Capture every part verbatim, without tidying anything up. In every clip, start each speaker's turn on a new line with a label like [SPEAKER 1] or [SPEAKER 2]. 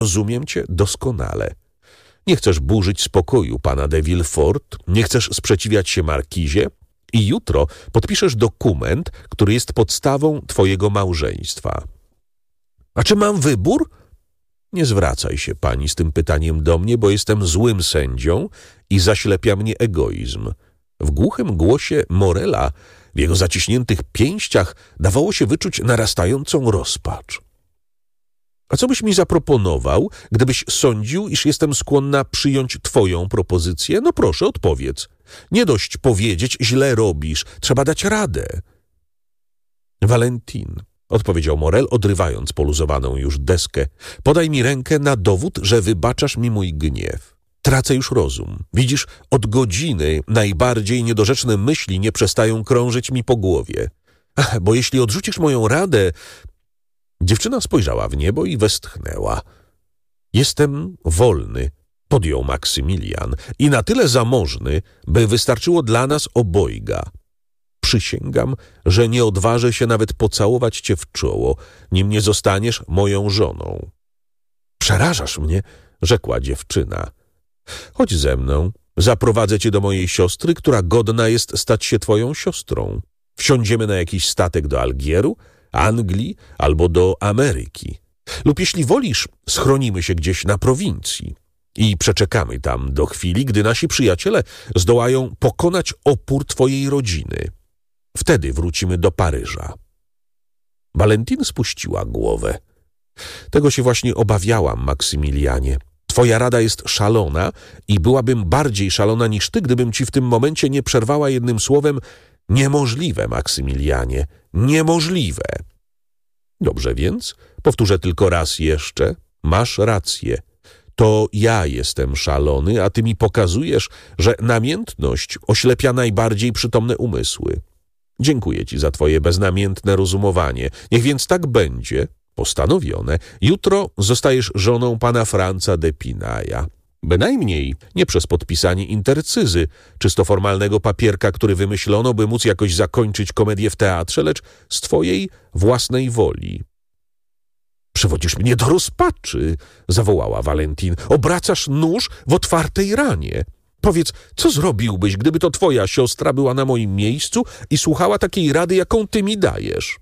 [SPEAKER 1] Rozumiem cię doskonale. Nie chcesz burzyć spokoju pana de Villefort, nie chcesz sprzeciwiać się markizie i jutro podpiszesz dokument, który jest podstawą twojego małżeństwa. A czy mam wybór? Nie zwracaj się pani z tym pytaniem do mnie, bo jestem złym sędzią i zaślepia mnie egoizm. W głuchym głosie Morela, w jego zaciśniętych pięściach dawało się wyczuć narastającą rozpacz. A co byś mi zaproponował, gdybyś sądził, iż jestem skłonna przyjąć twoją propozycję? No proszę, odpowiedz. Nie dość powiedzieć, źle robisz, trzeba dać radę. Valentin, odpowiedział Morel, odrywając poluzowaną już deskę, podaj mi rękę na dowód, że wybaczasz mi mój gniew. Tracę już rozum. Widzisz, od godziny najbardziej niedorzeczne myśli nie przestają krążyć mi po głowie. Ach, bo jeśli odrzucisz moją radę... Dziewczyna spojrzała w niebo i westchnęła. Jestem wolny, podjął Maksymilian, i na tyle zamożny, by wystarczyło dla nas obojga. Przysięgam, że nie odważę się nawet pocałować cię w czoło, nim nie zostaniesz moją żoną. Przerażasz mnie, rzekła dziewczyna. Chodź ze mną, zaprowadzę cię do mojej siostry, która godna jest stać się twoją siostrą. Wsiądziemy na jakiś statek do Algieru, Anglii albo do Ameryki. Lub jeśli wolisz, schronimy się gdzieś na prowincji i przeczekamy tam do chwili, gdy nasi przyjaciele zdołają pokonać opór twojej rodziny. Wtedy wrócimy do Paryża. Valentin spuściła głowę. Tego się właśnie obawiałam, Maksymilianie. Twoja rada jest szalona i byłabym bardziej szalona niż ty, gdybym ci w tym momencie nie przerwała jednym słowem: niemożliwe, Maksymilianie, niemożliwe. Dobrze więc, powtórzę tylko raz jeszcze, masz rację. To ja jestem szalony, a ty mi pokazujesz, że namiętność oślepia najbardziej przytomne umysły. Dziękuję ci za twoje beznamiętne rozumowanie. Niech więc tak będzie, postanowione. Jutro zostajesz żoną pana Franza d'Epinaya. Bynajmniej nie przez podpisanie intercyzy, czysto formalnego papierka, który wymyślono, by móc jakoś zakończyć komedię w teatrze, lecz z twojej własnej woli. Przywodzisz mnie do rozpaczy, zawołała Valentin. Obracasz nóż w otwartej ranie. Powiedz, co zrobiłbyś, gdyby to twoja siostra była na moim miejscu i słuchała takiej rady, jaką ty mi dajesz?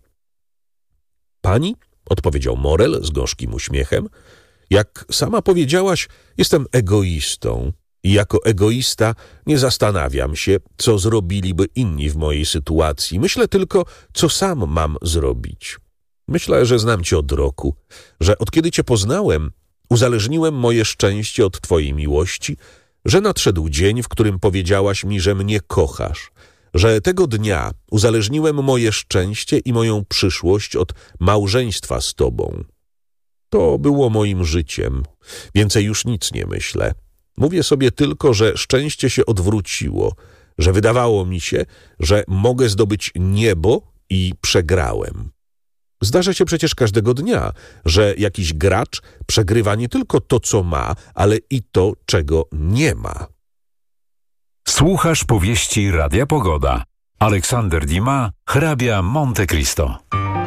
[SPEAKER 1] Pani, odpowiedział Morel z gorzkim uśmiechem, jak sama powiedziałaś, jestem egoistą i jako egoista nie zastanawiam się, co zrobiliby inni w mojej sytuacji. Myślę tylko, co sam mam zrobić. Myślę, że znam cię od roku, że od kiedy cię poznałem, uzależniłem moje szczęście od twojej miłości, że nadszedł dzień, w którym powiedziałaś mi, że mnie kochasz, że tego dnia uzależniłem moje szczęście i moją przyszłość od małżeństwa z tobą. To było moim życiem. Więcej już nic nie myślę. Mówię sobie tylko, że szczęście się odwróciło, że wydawało mi się, że mogę zdobyć niebo i przegrałem. Zdarza się przecież każdego dnia, że jakiś gracz przegrywa nie tylko to, co ma, ale i to, czego nie ma.
[SPEAKER 2] Słuchasz powieści Radia Pogoda. Aleksander Dumas, hrabia Monte Cristo.